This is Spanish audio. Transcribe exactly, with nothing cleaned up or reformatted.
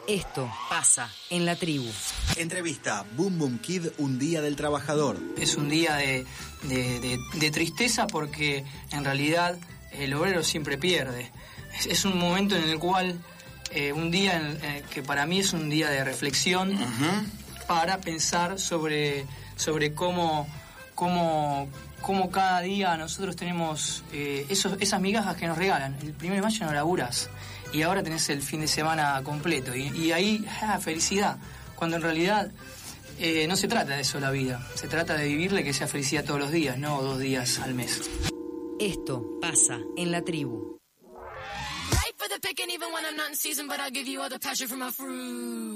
Esto pasa en la tribu. Entrevista Boom Boom Kid, un día del trabajador. Es un día de, de, de, de tristeza porque en realidad el obrero siempre pierde. Es, es un momento en el cual, eh, un día en, eh, que para mí es un día de reflexión, uh-huh. para pensar sobre, sobre cómo, cómo, cómo cada día nosotros tenemos eh, esos, esas migajas que nos regalan. El primero de mayo no laburás y ahora tenés el fin de semana completo. Y, y ahí, ah, felicidad. Cuando en realidad eh, no se trata de eso la vida. Se trata de vivirle que sea felicidad todos los días, no dos días al mes. Esto pasa en la tribu. Right for the picking even when I'm not in season, but I'll give you all the passion from my fruit.